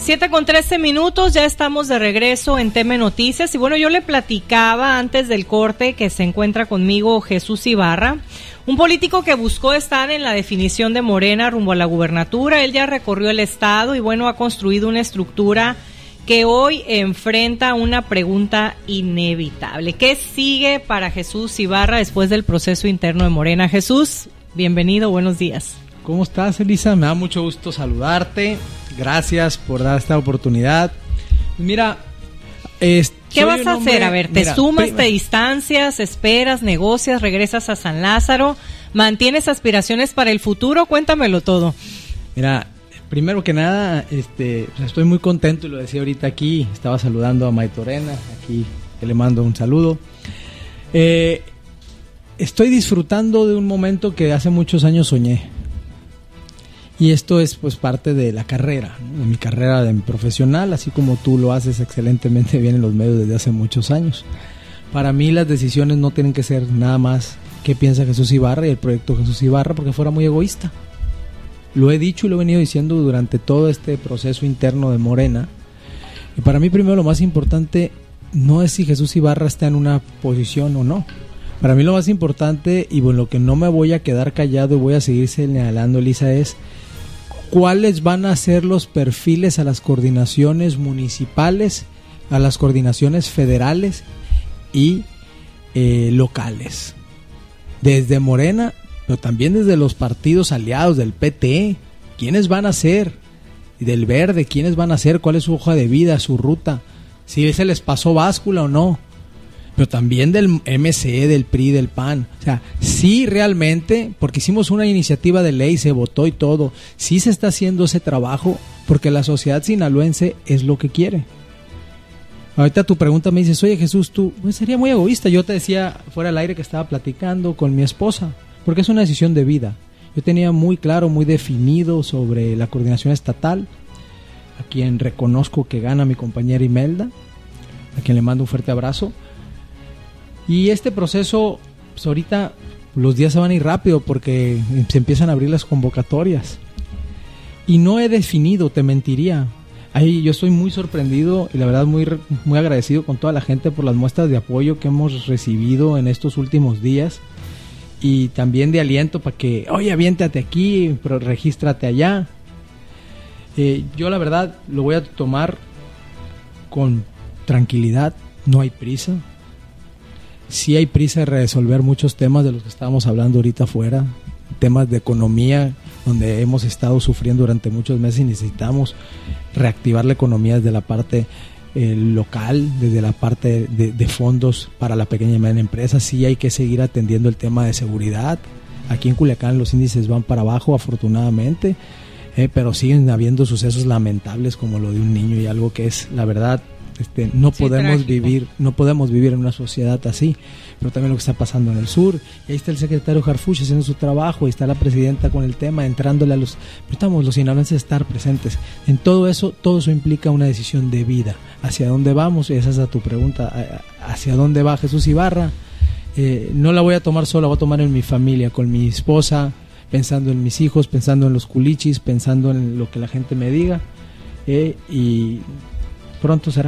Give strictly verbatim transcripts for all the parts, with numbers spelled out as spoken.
Siete con trece minutos, ya estamos de regreso en T M Noticias. Y bueno, yo le platicaba antes del corte que se encuentra conmigo Jesús Ibarra, un político que buscó estar en la definición de Morena rumbo a la gubernatura. Él ya recorrió el estado y bueno, ha construido una estructura que hoy enfrenta una pregunta inevitable. ¿Qué sigue para Jesús Ibarra después del proceso interno de Morena? Jesús, bienvenido, buenos días. ¿Cómo estás, Elisa? Me da mucho gusto saludarte. Gracias por dar esta oportunidad. Mira, eh, ¿qué vas a hombre, hacer? A ver, ¿te mira, sumas, prima. te distancias, esperas, negocias, regresas a San Lázaro? ¿Mantienes aspiraciones para el futuro? Cuéntamelo todo. Mira, primero que nada, este, estoy muy contento y lo decía ahorita aquí. Estaba saludando a Maitorena, aquí que le mando un saludo. Eh, estoy disfrutando de un momento que hace muchos años soñé. Y esto es pues parte de la carrera, ¿no? De mi carrera de profesional, así como tú lo haces excelentemente bien en los medios desde hace muchos años. Para mí las decisiones no tienen que ser nada más qué piensa Jesús Ibarra y el proyecto Jesús Ibarra, porque fuera muy egoísta. Lo he dicho y lo he venido diciendo durante todo este proceso interno de Morena. Y para mí primero lo más importante no es si Jesús Ibarra está en una posición o no. Para mí lo más importante y bueno, lo que no me voy a quedar callado y voy a seguir señalando, Elisa, es cuáles van a ser los perfiles a las coordinaciones municipales, a las coordinaciones federales y eh, locales. Desde Morena, pero también desde los partidos aliados del P T, ¿quiénes van a ser? Y del Verde, ¿quiénes van a ser? ¿Cuál es su hoja de vida, su ruta? Si se les pasó báscula o no. Pero también del M C, del P R I, del P A N. O sea, sí realmente, porque hicimos una iniciativa de ley, se votó y todo, sí se está haciendo ese trabajo porque la sociedad sinaloense es lo que quiere. Ahorita tu pregunta me dices, oye Jesús, tú, pues sería muy egoísta. Yo te decía fuera del aire que estaba platicando con mi esposa, porque es una decisión de vida. Yo tenía muy claro, muy definido sobre la coordinación estatal, a quien reconozco que gana mi compañera Imelda, a quien le mando un fuerte abrazo. Y este proceso, pues ahorita los días se van a ir rápido porque se empiezan a abrir las convocatorias. Y no he definido, te mentiría. Ahí yo estoy muy sorprendido y la verdad muy, muy agradecido con toda la gente por las muestras de apoyo que hemos recibido en estos últimos días. Y también de aliento para que, oye, aviéntate aquí, pero regístrate allá. Eh, yo la verdad lo voy a tomar con tranquilidad, no hay prisa. Sí hay prisa de resolver muchos temas de los que estábamos hablando ahorita afuera, temas de economía, donde hemos estado sufriendo durante muchos meses y necesitamos reactivar la economía desde la parte eh, local, desde la parte de, de fondos para la pequeña y mediana empresa. Sí hay que seguir atendiendo el tema de seguridad. Aquí en Culiacán los índices van para abajo, afortunadamente, eh, pero siguen habiendo sucesos lamentables como lo de un niño y algo que es, la verdad, Este, no sí, podemos trágico. vivir no podemos vivir en una sociedad así, pero también lo que está pasando en el sur. Y ahí está el secretario Harfuch haciendo su trabajo, y está la presidenta con el tema, entrándole a los, pero estamos los sinaloenses estar presentes en todo eso. Todo eso implica una decisión de vida, hacia dónde vamos. Y esa es a tu pregunta, hacia dónde va Jesús Ibarra. Eh, no la voy a tomar sola, la voy a tomar en mi familia, con mi esposa, pensando en mis hijos, pensando en los culichis, pensando en lo que la gente me diga, eh, y pronto será.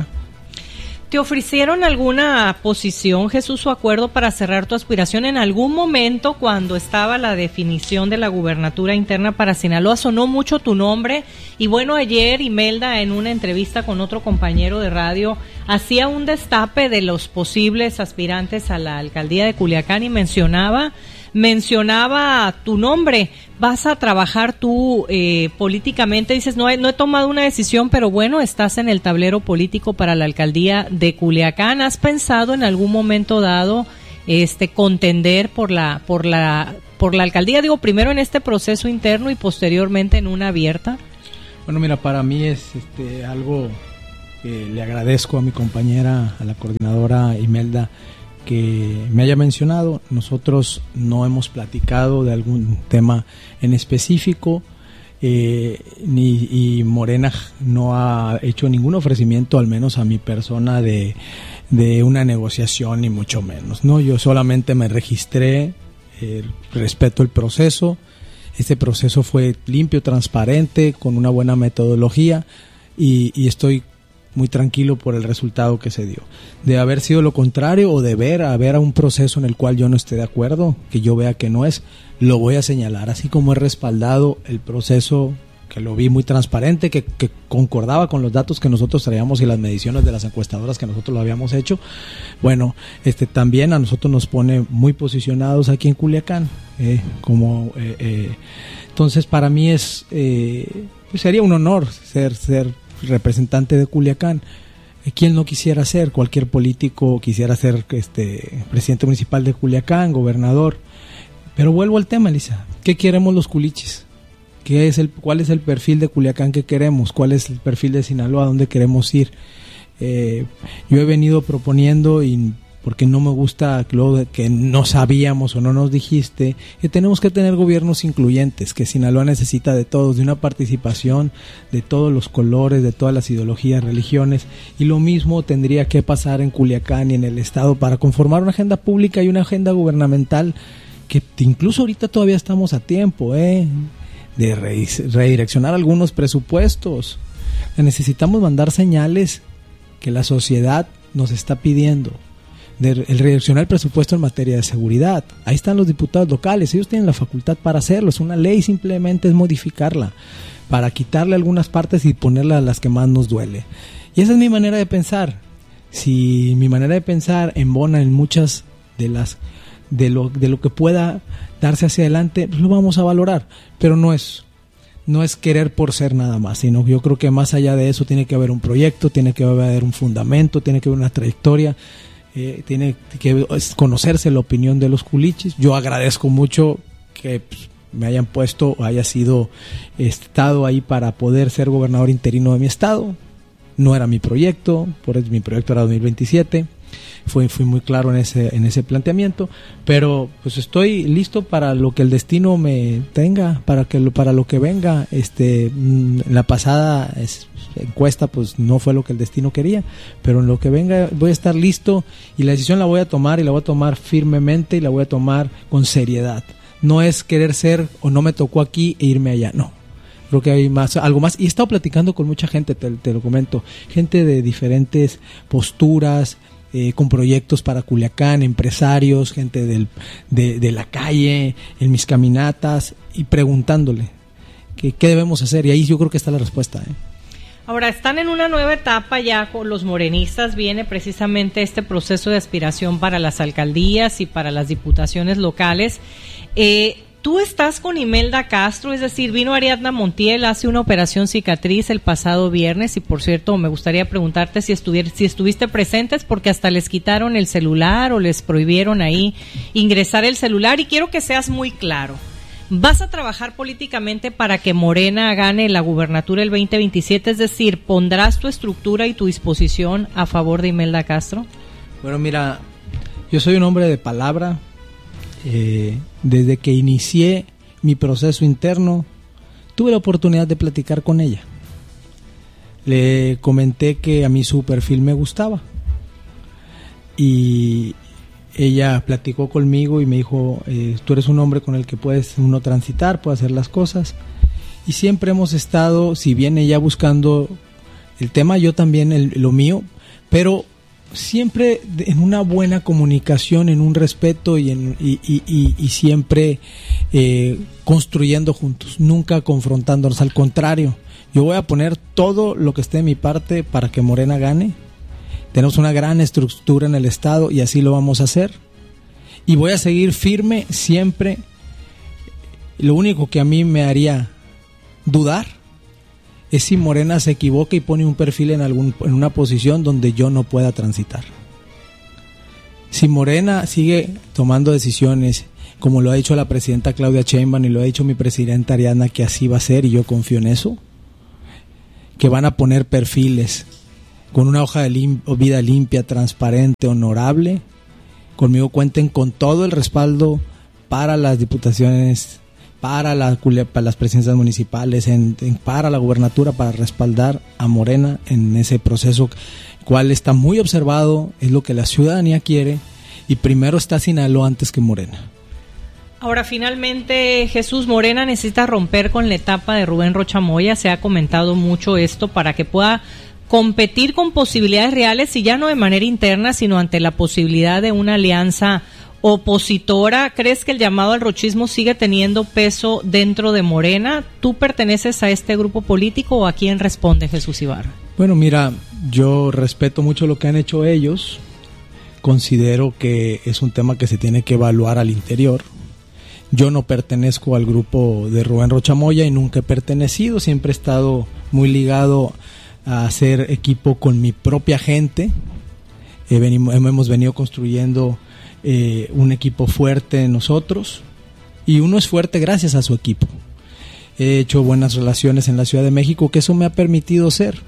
¿Te ofrecieron alguna posición, Jesús, o acuerdo para cerrar tu aspiración en algún momento cuando estaba la definición de la gubernatura interna para Sinaloa? Sonó mucho tu nombre y bueno, ayer Imelda en una entrevista con otro compañero de radio hacía un destape de los posibles aspirantes a la alcaldía de Culiacán y mencionaba mencionaba tu nombre. ¿Vas a trabajar tú eh, políticamente? Dices, no he, no he tomado una decisión, pero bueno, estás en el tablero político para la alcaldía de Culiacán. ¿Has pensado en algún momento dado este contender por la por la por la alcaldía? Digo, primero en este proceso interno y posteriormente en una abierta. Bueno, mira, para mí es este algo que le agradezco a mi compañera, a la coordinadora Imelda, que me haya mencionado. Nosotros no hemos platicado de algún tema en específico, eh, ni y Morena no ha hecho ningún ofrecimiento, al menos a mi persona, de, de una negociación, ni mucho menos, ¿no? Yo solamente me registré, eh, respeto el proceso. Este proceso fue limpio, transparente, con una buena metodología. y, y estoy muy tranquilo por el resultado que se dio. De haber sido lo contrario o de ver, haber un proceso en el cual yo no esté de acuerdo, que yo vea que no es, lo voy a señalar, así como he respaldado el proceso que lo vi muy transparente, que, que concordaba con los datos que nosotros traíamos y las mediciones de las encuestadoras que nosotros lo habíamos hecho. Bueno, este también a nosotros nos pone muy posicionados aquí en Culiacán, eh, como eh, eh, entonces para mí es eh, pues sería un honor ser ser representante de Culiacán. ¿Quién no quisiera ser? Cualquier político quisiera ser este presidente municipal de Culiacán, gobernador. Pero vuelvo al tema, Elisa. ¿Qué queremos los culichis? ¿Qué es el, ¿Cuál es el perfil de Culiacán que queremos? ¿Cuál es el perfil de Sinaloa? ¿A dónde queremos ir? Eh, yo he venido proponiendo, y porque no me gusta lo que no sabíamos o no nos dijiste, que tenemos que tener gobiernos incluyentes, que Sinaloa necesita de todos, de una participación de todos los colores, de todas las ideologías, religiones, y lo mismo tendría que pasar en Culiacán y en el estado para conformar una agenda pública y una agenda gubernamental que incluso ahorita todavía estamos a tiempo eh, de re- redireccionar algunos presupuestos. Necesitamos mandar señales que la sociedad nos está pidiendo. De el redireccionar el presupuesto en materia de seguridad. Ahí están los diputados locales, ellos tienen la facultad para hacerlo, es una ley, simplemente es modificarla para quitarle algunas partes y ponerla a las que más nos duele. Y esa es mi manera de pensar. Si mi manera de pensar embona en muchas de las de lo de lo que pueda darse hacia adelante, pues lo vamos a valorar, pero no es no es querer por ser nada más, sino yo creo que más allá de eso tiene que haber un proyecto, tiene que haber un fundamento, tiene que haber una trayectoria. Eh, tiene que conocerse la opinión de los culichis. Yo agradezco mucho que pues, me hayan puesto, haya sido estado ahí para poder ser gobernador interino de mi estado. No era mi proyecto, por eso mi proyecto era dos mil veintisiete. Fui, fui muy claro en ese en ese planteamiento, pero pues estoy listo para lo que el destino me tenga, para que lo, para lo que venga. Este, la pasada es, encuesta pues no fue lo que el destino quería, pero en lo que venga voy a estar listo y la decisión la voy a tomar y la voy a tomar firmemente y la voy a tomar con seriedad. No es querer ser o no me tocó aquí e irme allá, no. Creo que hay más, algo más. Y he estado platicando con mucha gente, te, te lo comento, gente de diferentes posturas, eh, con proyectos para Culiacán, empresarios, gente del, de, de la calle, en mis caminatas, y preguntándole que, qué debemos hacer. Y ahí yo creo que está la respuesta, ¿eh? Ahora, están en una nueva etapa ya con los morenistas, viene precisamente este proceso de aspiración para las alcaldías y para las diputaciones locales. Eh, Tú estás con Imelda Castro, es decir, vino Ariadna Montiel, hace una operación cicatriz el pasado viernes, y por cierto me gustaría preguntarte si, estuvier, si estuviste presentes, porque hasta les quitaron el celular o les prohibieron ahí ingresar el celular, y quiero que seas muy claro. ¿Vas a trabajar políticamente para que Morena gane la gubernatura el veinte veintisiete? Es decir, ¿pondrás tu estructura y tu disposición a favor de Imelda Castro? Bueno, mira, yo soy un hombre de palabra. Eh, desde que inicié mi proceso interno, tuve la oportunidad de platicar con ella. Le comenté que a mí su perfil me gustaba. Y ella platicó conmigo y me dijo, eh, tú eres un hombre con el que puedes uno transitar, puede hacer las cosas. Y siempre hemos estado, si bien ella buscando el tema, yo también el, lo mío, pero siempre en una buena comunicación, en un respeto y, en, y, y, y, y siempre eh, construyendo juntos, nunca confrontándonos. Al contrario, yo voy a poner todo lo que esté de mi parte para que Morena gane. Tenemos una gran estructura en el estado y así lo vamos a hacer. Y voy a seguir firme siempre. Lo único que a mí me haría dudar es si Morena se equivoca y pone un perfil en algún en una posición donde yo no pueda transitar. Si Morena sigue tomando decisiones, como lo ha dicho la presidenta Claudia Sheinbaum y lo ha dicho mi presidenta Ariadna, que así va a ser, y yo confío en eso, que van a poner perfiles con una hoja de lim- vida limpia, transparente, honorable, conmigo cuenten con todo el respaldo para las diputaciones, para, la, para las presidencias municipales, en, en, para la gubernatura, para respaldar a Morena en ese proceso, cual está muy observado, es lo que la ciudadanía quiere, y primero está Sinaloa antes que Morena. Ahora, finalmente, Jesús, Morena necesita romper con la etapa de Rubén Rocha Moya. Se ha comentado mucho esto para que pueda competir con posibilidades reales y ya no de manera interna, sino ante la posibilidad de una alianza opositora. ¿Crees que el llamado al rochismo sigue teniendo peso dentro de Morena? ¿Tú perteneces a este grupo político o a quién responde Jesús Ibarra? Bueno, mira, yo respeto mucho lo que han hecho ellos. Considero que es un tema que se tiene que evaluar al interior. Yo no pertenezco al grupo de Rubén Rocha Moya y nunca he pertenecido, siempre he estado muy ligado a hacer equipo con mi propia gente. Eh, venimos, hemos venido construyendo eh, un equipo fuerte nosotros, y uno es fuerte gracias a su equipo. He hecho buenas relaciones en la Ciudad de México, que eso me ha permitido ser.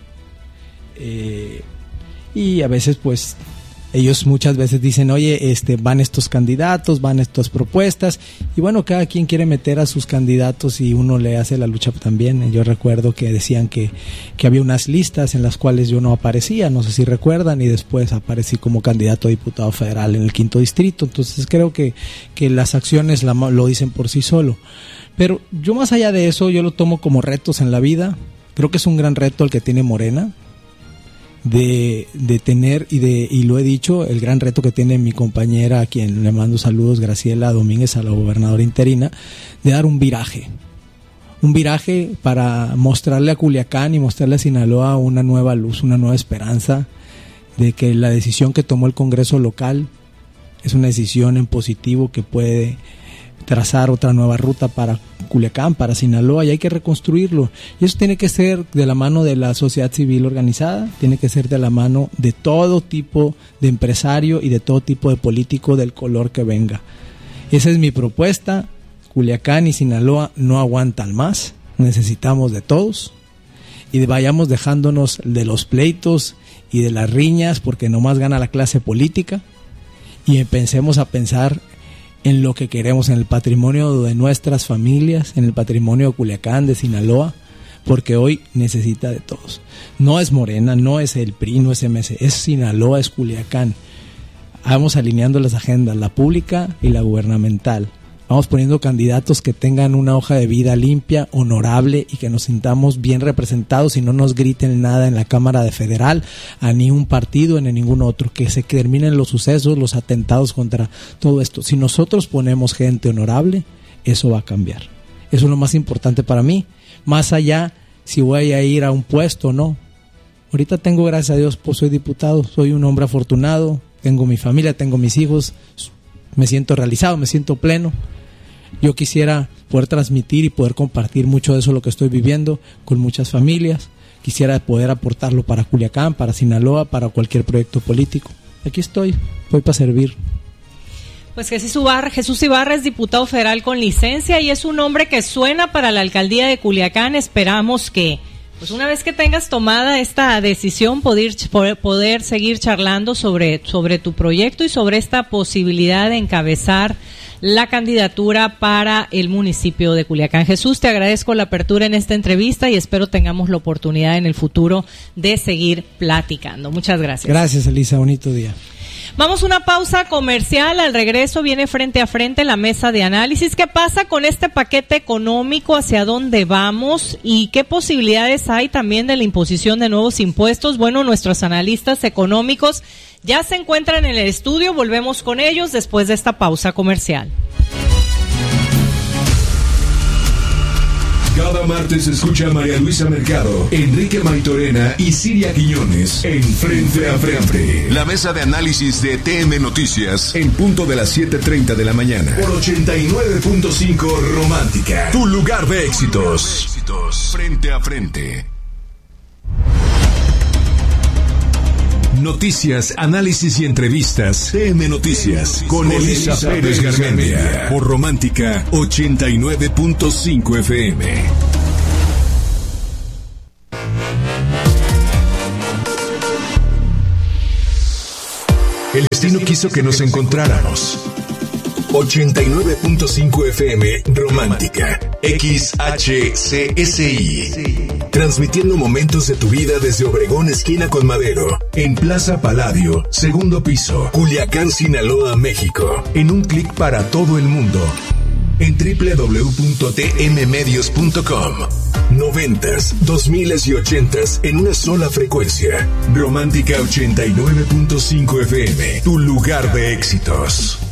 Eh, y a veces pues ellos muchas veces dicen, oye, este, van estos candidatos, van estas propuestas, y bueno, cada quien quiere meter a sus candidatos y uno le hace la lucha también. Yo recuerdo que decían que, que había unas listas en las cuales yo no aparecía, no sé si recuerdan, y después aparecí como candidato a diputado federal en el quinto distrito. Entonces creo que, que las acciones la, lo dicen por sí solo. Pero yo, más allá de eso, yo lo tomo como retos en la vida. Creo que es un gran reto el que tiene Morena, de, de tener, y de y lo he dicho, el gran reto que tiene mi compañera, a quien le mando saludos, Graciela Domínguez, a la gobernadora interina, de dar un viraje. Un viraje para mostrarle a Culiacán y mostrarle a Sinaloa una nueva luz, una nueva esperanza, de que la decisión que tomó el Congreso local es una decisión en positivo que puede trazar otra nueva ruta para Culiacán, para Sinaloa, y hay que reconstruirlo. Y eso tiene que ser de la mano de la sociedad civil organizada, tiene que ser de la mano de todo tipo de empresario y de todo tipo de político del color que venga. Esa es mi propuesta. Culiacán y Sinaloa no aguantan más, necesitamos de todos, y vayamos dejándonos de los pleitos y de las riñas, porque nomás gana la clase política, y empecemos a pensar en lo que queremos, en el patrimonio de nuestras familias, en el patrimonio de Culiacán, de Sinaloa, porque hoy necesita de todos. No es Morena, no es el P R I, no es M C, es Sinaloa, es Culiacán. Vamos alineando las agendas, la pública y la gubernamental. Vamos poniendo candidatos que tengan una hoja de vida limpia, honorable, y que nos sintamos bien representados y no nos griten nada en la Cámara de Federal, a ni un partido ni a ningún otro, que se terminen los sucesos, los atentados contra todo esto. Si nosotros ponemos gente honorable, eso va a cambiar. Eso es lo más importante para mí, más allá si voy a ir a un puesto o no. Ahorita tengo, gracias a Dios, pues soy diputado, soy un hombre afortunado, tengo mi familia, tengo mis hijos, me siento realizado, me siento pleno. Yo quisiera poder transmitir y poder compartir mucho de eso, lo que estoy viviendo, con muchas familias. Quisiera poder aportarlo para Culiacán, para Sinaloa, para cualquier proyecto político. Aquí estoy, voy para servir. Pues Jesús Ibarra, Jesús Ibarra es diputado federal con licencia y es un hombre que suena para la alcaldía de Culiacán. Esperamos que, pues una vez que tengas tomada esta decisión, poder, poder seguir charlando sobre, sobre tu proyecto y sobre esta posibilidad de encabezar la candidatura para el municipio de Culiacán. Jesús, te agradezco la apertura en esta entrevista y espero tengamos la oportunidad en el futuro de seguir platicando. Muchas gracias. Gracias, Elisa. Bonito día. Vamos a una pausa comercial. Al regreso viene Frente a Frente la mesa de análisis. ¿Qué pasa con este paquete económico? ¿Hacia dónde vamos? ¿Y qué posibilidades hay también de la imposición de nuevos impuestos? Bueno, nuestros analistas económicos ya se encuentran en el estudio. Volvemos con ellos después de esta pausa comercial. Cada martes escucha a María Luisa Mercado, Enrique Maitorena y Siria Quiñones en Frente a Frente. La mesa de análisis de T M Noticias en punto de las siete treinta de la mañana. Por ochenta y nueve punto cinco Romántica. Tu lugar de éxitos. Frente a Frente. Noticias, análisis y entrevistas. T M Noticias con Elisa Pérez Garmendia. Por Romántica ochenta y nueve punto cinco F M. El destino quiso que nos encontráramos. ochenta y nueve punto cinco F M Romántica. X H C S I. Transmitiendo momentos de tu vida desde Obregón, esquina con Madero. En Plaza Palladio, segundo piso. Culiacán, Sinaloa, México. En un clic para todo el mundo. en doble u doble u doble u punto t m medios punto com. Noventas, dos miles y ochentas en una sola frecuencia. Romántica ochenta y nueve punto cinco F M, tu lugar de éxitos.